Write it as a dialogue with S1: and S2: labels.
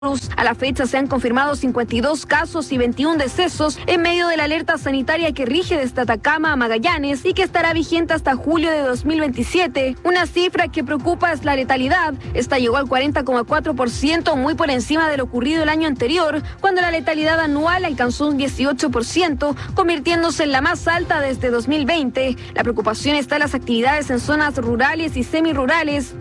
S1: A la fecha se han confirmado 52 casos y 21 decesos en medio de la alerta sanitaria que rige desde Atacama a Magallanes y que estará vigente hasta julio de 2027. Una cifra que preocupa es la letalidad. Esta llegó al 40,4%, muy por encima de lo ocurrido el año anterior, cuando la letalidad anual alcanzó un 18%, convirtiéndose en la más alta desde 2020. La preocupación está en las actividades en zonas rurales y semirurales.